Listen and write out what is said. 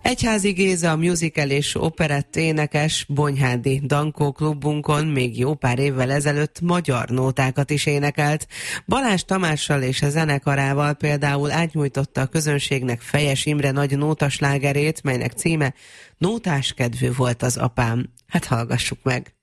Egyházi Géza, a musical és operett énekes Bonyhádi Dankó klubunkon még jó pár évvel ezelőtt magyar nótákat is énekelt. Balázs Tamással és a zenekarával például átnyújtotta a közönségnek Fejes Imre nagy nótaslágerét, melynek címe Nótás kedvű volt az apám. Hát hallgassuk meg!